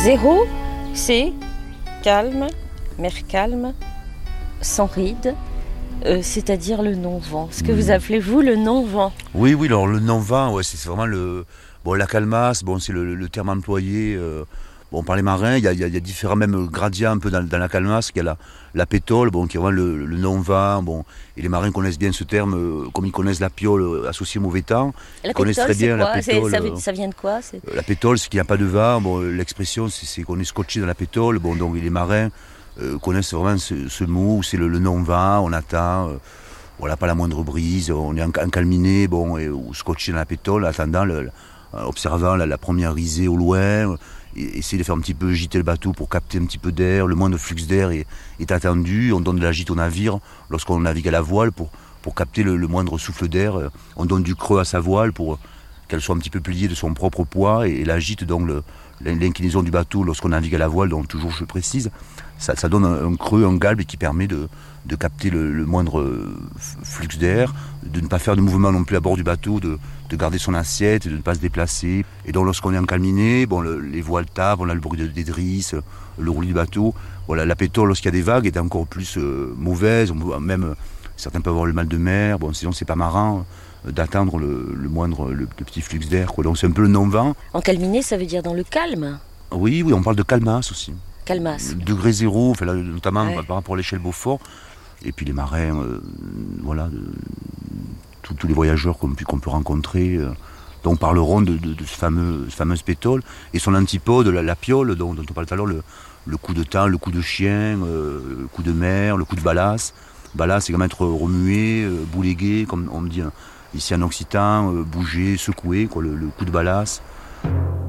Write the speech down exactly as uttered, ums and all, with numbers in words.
Zéro, c'est calme, mer calme, sans ride, euh, c'est-à-dire le non-vent. Ce que mmh. vous appelez, vous, le non-vent. Oui, oui, alors le non-vent, ouais, c'est, c'est vraiment le... Bon, la calmasse, bon, c'est le, le terme employé... Euh... Bon, par les marins, il y a, il y a, il y a différents même gradients un peu dans, dans la calmasse. Il y a la, la pétole, bon, qui est vraiment le, le non-vent. Bon, et les marins connaissent bien ce terme, euh, comme ils connaissent la piole euh, associée au mauvais temps. La ils connaissent très bien quoi la pétole. Ça, veut, ça vient de quoi c'est... La pétole, c'est qu'il n'y a pas de vent. Bon, l'expression, c'est, c'est qu'on est scotché dans la pétole. Bon, donc les marins euh, connaissent vraiment ce, ce mot, c'est le, le non-vent. On attend, euh, voilà, pas la moindre brise. On est encalminé, bon, et, ou scotché dans la pétole, attendant, le, le, observant la, la première risée au loin. Et essayer de faire un petit peu gîter le bateau pour capter un petit peu d'air. Le moindre flux d'air est, est attendu. On donne de la gîte au navire lorsqu'on navigue à la voile pour, pour capter le, le moindre souffle d'air. On donne du creux à sa voile pour qu'elle soit un petit peu pliée de son propre poids. Et, et la gîte, donc le, l'inclinaison du bateau lorsqu'on navigue à la voile, donc toujours je précise, ça, ça donne un, un creux, un galbe qui permet de, de capter le, le moindre flux d'air, de ne pas faire de mouvement non plus à bord du bateau, de, de garder son assiette, de ne pas se déplacer. Et donc lorsqu'on est encalminé, bon, le, les voiles tapent, on a le bruit des drisses, le roulis du bateau. Voilà, la pétole, lorsqu'il y a des vagues, est encore plus euh, mauvaise. On, même certains peuvent avoir le mal de mer. Bon, sinon c'est pas marrant euh, d'attendre le, le moindre, le, le petit flux d'air, quoi. Donc c'est un peu le non-vent. Encalminé, ça veut dire dans le calme. Oui, oui, on parle de calmasse aussi. Calmasse. Degré zéro, enfin, là, notamment ouais. par rapport à l'échelle Beaufort. Et puis les marins, euh, voilà, euh, tous, tous les voyageurs qu'on, qu'on peut rencontrer, euh, donc parleront de, de, de ce fameux, ce fameuse pétole et son antipode, la, la piole, dont, dont on parlait tout à l'heure, le, le coup de temps, le coup de chien, euh, le coup de mer, le coup de balasse. Balasse, c'est comme être remué, euh, boulégué, comme on me dit ici en occitan, euh, bouger, secouer, quoi, le, le coup de balasse.